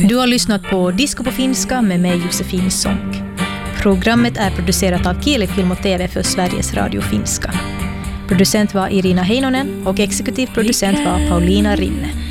Du har lyssnat på Disco på finska med mig Josefin Sonck. Programmet är producerat av Kieli Film och TV för Sveriges Radio Finska. Producent var Irina Heinonen och exekutiv producent var Paulina Rinne.